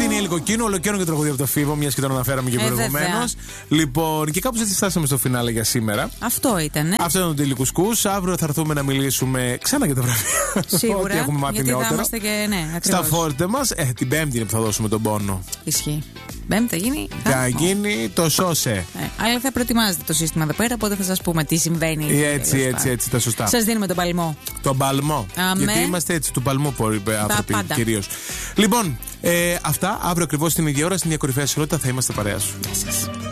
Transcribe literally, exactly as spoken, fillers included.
είναι η Ελικοκίνου, ολοκαίνω και τραγούδι από το Φίβο, μια και τον αναφέραμε και ε, προηγουμένως. Λοιπόν, και κάπως έτσι φτάσαμε στο φινάλε για σήμερα. Αυτό ήταν. Αυτό ήταν το Τελικουσκούς. Αύριο θα έρθουμε να μιλήσουμε ξανά για τα βραβεία. Σίγουρα. Ό,τι έχουμε μάθει γιατί νεότερα. θα είμαστε και, ναι, στα φόρτε μας. Ε, την Πέμπτη είναι που θα δώσουμε τον πόνο. Ισχύει. Πέμπτη θα γίνει. Θα γίνει το σώσε. Ε, αλλά θα προετοιμάζετε το σύστημα εδώ πέρα, οπότε θα σας πούμε τι συμβαίνει. Έτσι, έτσι, έτσι, τα σωστά. Σας δίνουμε τον παλμό. Τον παλμό. Αμέ. Γιατί είμαστε έτσι, του παλμού άνθρωποι κυρίως. Λοιπόν, ε, αυτά αύριο ακριβώς την ίδια ώρα, στην ίδια κορυφαία συχνότητα θα είμαστε παρέα σου. Γεια σας.